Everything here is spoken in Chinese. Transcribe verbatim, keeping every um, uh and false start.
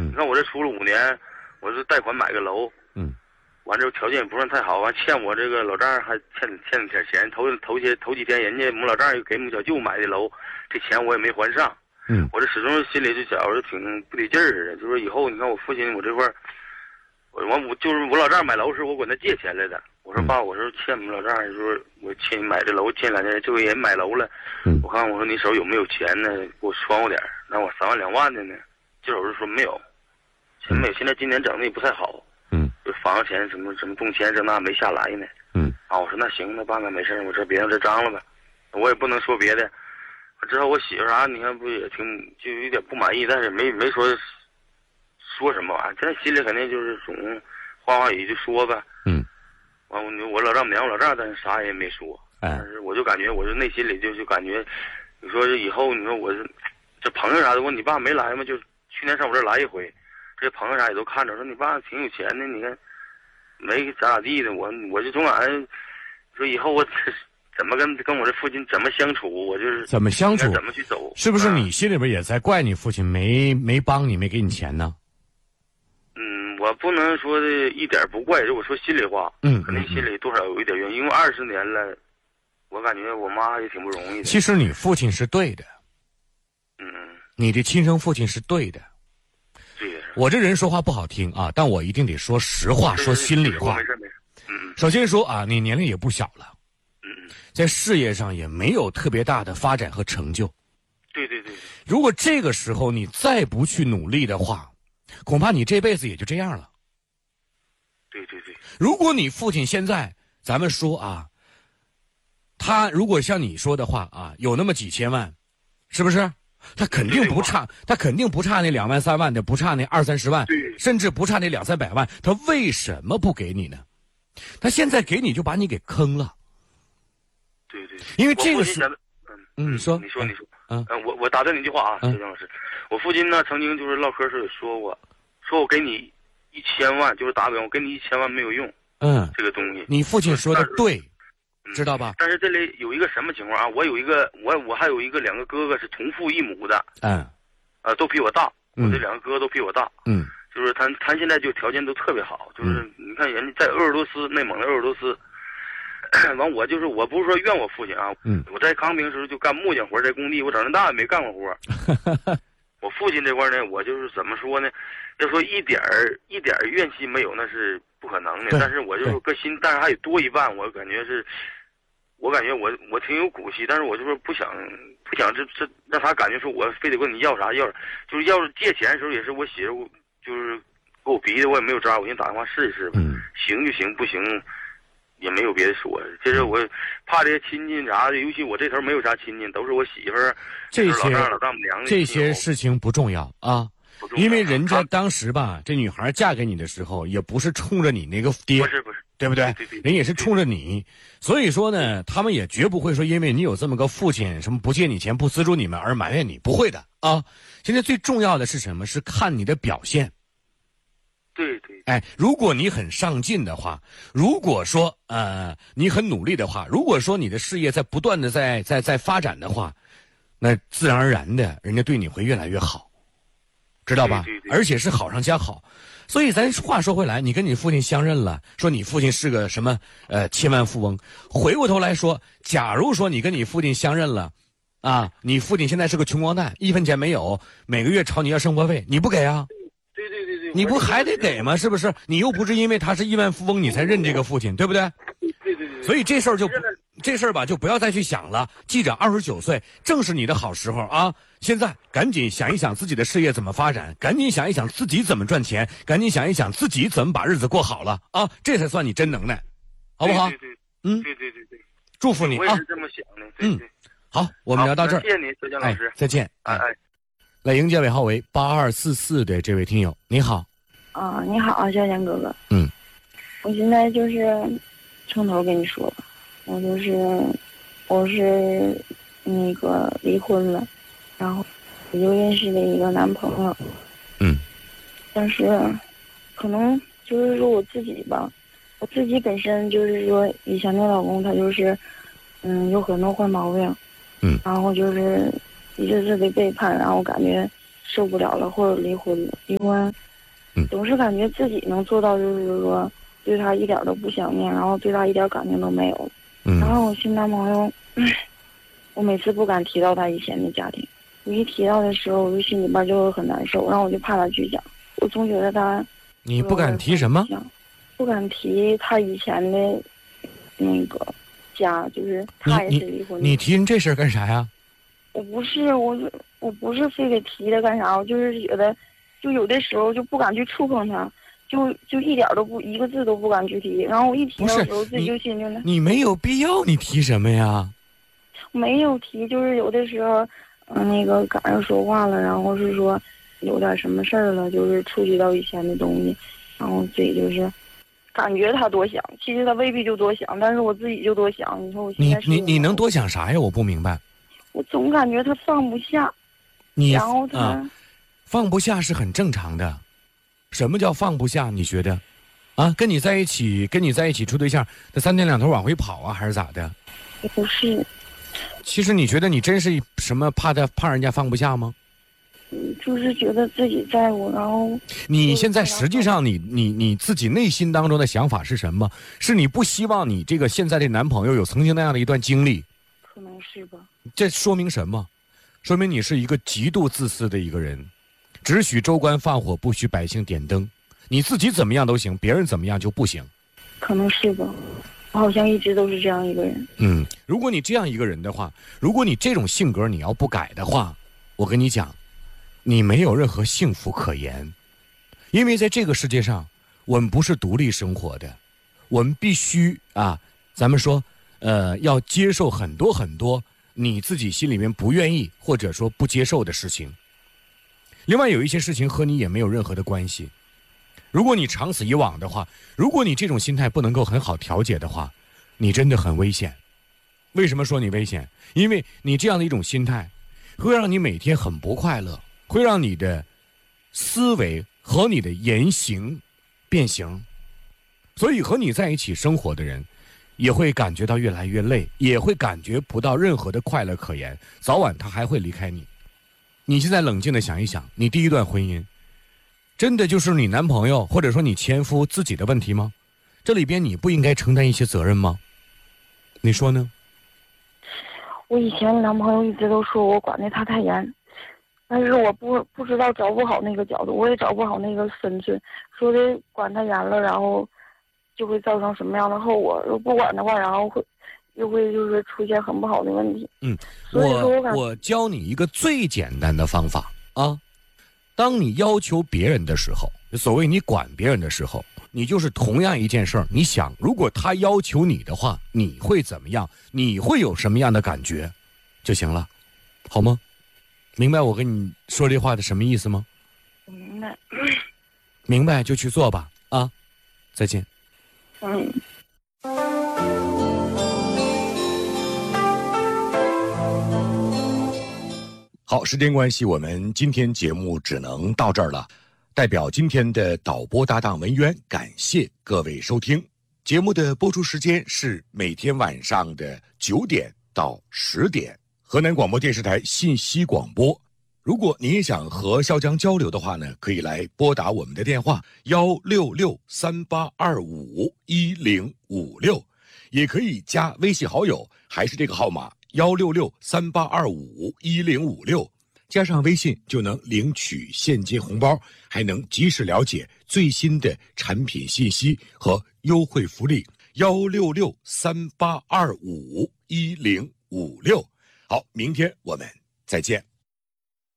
你看我这出了五年，我是贷款买个楼， 嗯， 完之后条件也不算太好，完欠我这个老丈人还欠欠了点钱，头头些头几天人家母老丈人又给母小舅买的楼，这钱我也没还上， 嗯， 我这始终心里就觉着挺不得劲儿似的，就说以后你看我父亲我这块儿，我完我就是我老丈人买楼时我管他借钱来的，我说爸，我说欠母老丈人，说我欠你买这楼欠两年，就给人买楼了， 嗯， 我看我说你手有没有钱呢，给我穿我点儿，那我三万两万的呢，这手就说没有，钱没有，现在今年整的也不太好。 嗯， 就房子钱什么什么动迁这那没下来呢。 嗯， 啊，我说那行，那办吧，没事，我这别让这张了呗，我也不能说别的。之后我媳妇啥，你看不也挺就有点不满意，但是没没说说什么玩意儿，这心里肯定就是总话话语就说呗。 嗯， 完我我老丈母娘我老丈，但是啥也没说。 哎， 但是我就感觉，我就内心里就就感觉，你说以后你说我这这朋友啥的，问你爸没来吗？就去年上我这来一回。这朋友啥也都看着，说你爸挺有钱的，你看没咋咋地的，我我就总感觉说以后我怎么跟跟我这父亲怎么相处，我就是怎么相处， 怎么去走， 是不是你心里边也在怪你父亲没没帮你，没给你钱呢？ 嗯，我不能说的一点不怪，如果说心里话， 嗯， 肯定心里多少有一点原因，因为二十年了，我感觉我妈也挺不容易的。 其实你父亲是对的， 嗯， 你的亲生父亲是对的。 对的。 我这人说话不好听啊，但我一定得说实话，说心里话。 没事没事。嗯。 首先说啊，你年龄也不小了， 嗯， 在事业上也没有特别大的发展和成就。 对对对。 如果这个时候你再不去努力的话，恐怕你这辈子也就这样了。 对对对。 如果你父亲现在，咱们说啊，他如果像你说的话啊，有那么几千万，是不是？他肯定不差，他肯定不差那两万三万的，不差那二三十万，甚至不差那两三百万。他为什么不给你呢？他现在给你就把你给坑了。 对对。 因为这个是， 嗯嗯，你说， 你说，你说， 嗯， 嗯，我我打断你一句话啊， 嗯， 周江老师，我父亲呢曾经就是唠嗑时候也说过，说我给你一千万，就是打比方，我给你一千万没有用， 嗯， 这个东西， 你父亲说的对。知道吧？ 但是这里有一个什么情况啊？我有一个，我我还有一个两个哥哥是同父异母的， 嗯， 呃，都比我大， 嗯， 我这两个哥哥都比我大， 嗯， 就是他他现在就条件都特别好，就是你看人家在鄂尔多斯，内蒙的鄂尔多斯，完我就是我不是说怨我父亲啊， 嗯， 我在康平时候就干木匠活，在工地，我长这么大也没干过活。我父亲这块呢，我就是怎么说呢？要说一点儿一点儿怨气没有，那是不可能的。但是我就是个心，但是还得多一半，我感觉是。我感觉我我挺有骨气，但是我就是不想不想这这让他感觉说我非得问你要啥要啥，就是要是借钱的时候也是我媳妇就是给我逼的，我也没有招，我先打电话试一试吧， 嗯， 行就行，不行也没有别的说。接着我怕这些亲戚啥的，尤其我这头没有啥亲戚，都是我媳妇儿、 这些老丈老丈母娘的这些事情不重要啊。因为人家当时吧，这女孩嫁给你的时候，也不是冲着你那个爹， 不是不是， 对不对？ 对对， 人也是冲着你，所以说呢，他们也绝不会说因为你有这么个父亲，什么不借你钱、不资助你们而埋怨你，不会的啊。现在最重要的是什么？是看你的表现。 对对， 哎，如果你很上进的话，如果说呃你很努力的话，如果说你的事业在不断的在在在发展的话，那自然而然的，人家对你会越来越好。知道吧？ 对对对， 而且是好上加好，所以咱话说回来，你跟你父亲相认了，说你父亲是个什么呃千万富翁，回过头来说，假如说你跟你父亲相认了，啊，你父亲现在是个穷光蛋，一分钱没有，每个月朝你要生活费，你不给啊？ 对对对对， 你不还得给吗？是不是？你又不是因为他是亿万富翁你才认这个父亲，对不对？ 对对对， 所以这事儿就这事儿吧，就不要再去想了。记着，二十九岁正是你的好时候啊！现在赶紧想一想自己的事业怎么发展，赶紧想一想自己怎么赚钱，赶紧想一想自己怎么把日子过好了啊！这才算你真能耐，好不好？ 对对对， 嗯， 对对对对， 祝福你啊！ 我也是这么想的。对对， 嗯，好，我们聊到这儿， 谢谢您，周江老师， 哎，再见。 哎哎， 来迎接尾号为八二四四的这位听友，你好。 啊，你好，小江哥哥。 嗯， 我现在就是从头跟你说吧，我就是我是那个离婚了，然后我就认识了一个男朋友。 嗯， 但是可能就是说我自己吧，我自己本身就是说以前的老公他就是嗯有很多坏毛病。 嗯， 然后就是一次次的背叛，然后我感觉受不了了，或者离婚了。离婚，总是感觉自己能做到，就是说对他一点都不想念，然后对他一点感情都没有。 嗯、 然后我新男朋友，我每次不敢提到他以前的家庭，我一提到的时候，我就心里边就会很难受，然后我就怕他去讲。我总觉得他， 你不敢提什么？ 不敢提他以前的那个家，就是他也是离婚的。 你, 你, 你提这事儿干啥呀？ 我不是我，我不是非得提的干啥，我就是觉得，就有的时候就不敢去触碰他，就就一点都不一个字都不敢去提。然后我一提到的时候，自己就心就那。 你没有必要，你提什么呀？ 没有提，就是有的时候，嗯，那个赶上说话了，然后是说有点什么事儿了，就是触及到以前的东西，然后自己就是感觉他多想，其实他未必就多想，但是我自己就多想。你说我现在你你你能多想啥呀？我不明白。 我总感觉他放不下， 你然后他、 啊、放不下是很正常的。什么叫放不下？你觉得？啊，跟你在一起，跟你在一起处对象，他三天两头往回跑啊，还是咋的？ 不是。 其实你觉得你真是什么怕他怕人家放不下吗？ 嗯，就是觉得自己在乎，然后你现在实际上你你你自己内心当中的想法是什么？是你不希望你这个现在的男朋友有曾经那样的一段经历？ 可能是吧。 这说明什么？说明你是一个极度自私的一个人，只许州官放火，不许百姓点灯。你自己怎么样都行，别人怎么样就不行。 可能是吧。我好像一直都是这样一个人。 嗯，如果你这样一个人的话，如果你这种性格你要不改的话，我跟你讲，你没有任何幸福可言。因为在这个世界上，我们不是独立生活的，我们必须啊，咱们说，呃，要接受很多很多你自己心里面不愿意或者说不接受的事情。另外有一些事情和你也没有任何的关系。如果你长此以往的话，如果你这种心态不能够很好调节的话，你真的很危险。为什么说你危险？因为你这样的一种心态会让你每天很不快乐，会让你的思维和你的言行变形，所以和你在一起生活的人也会感觉到越来越累，也会感觉不到任何的快乐可言，早晚他还会离开你。你现在冷静的想一想，你第一段婚姻真的就是你男朋友或者说你前夫自己的问题吗？这里边你不应该承担一些责任吗？你说呢？ 我以前男朋友一直都说我管得他太严，但是我不不知道找不好那个角度，我也找不好那个分寸，说的管他严了，然后就会造成什么样的后果，如果不管的话，然后会又会就是出现很不好的问题。 嗯， 所以说我感我教你一个最简单的方法啊。当你要求别人的时候，所谓你管别人的时候，你就是同样一件事儿，你想如果他要求你的话，你会怎么样？你会有什么样的感觉就行了，好吗？明白我跟你说这话的什么意思吗？ 我明白。 明白就去做吧啊，再见。 嗯。 好，时间关系，我们今天节目只能到这儿了。代表今天的导播搭档文渊，感谢各位收听。节目的播出时间是每天晚上的九点到十点，河南广播电视台信息广播。如果您也想和潇江交流的话呢，可以来拨打我们的电话幺六六三八二五一零五六，也可以加微信好友，还是这个号码幺六六三八二五一零五六，加上微信就能领取现金红包，还能及时了解最新的产品信息和优惠福利。幺六六三八二五一零五六。好，明天我们再见。